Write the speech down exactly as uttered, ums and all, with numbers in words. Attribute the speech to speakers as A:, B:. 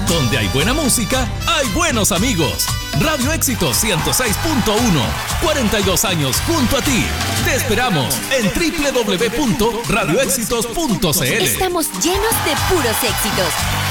A: Donde hay buena música, hay buenos amigos. Radio Éxitos ciento seis punto uno, cuarenta y dos años junto a ti. Te esperamos en doble u doble u doble u punto radio éxitos punto c l.
B: Estamos llenos de puros éxitos.